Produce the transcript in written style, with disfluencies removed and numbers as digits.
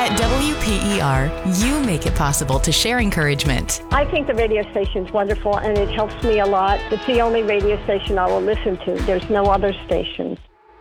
At WPER, you make it possible to share encouragement. I think the radio station is wonderful, and it helps me a lot. It's the only radio station I will listen to. There's no other station.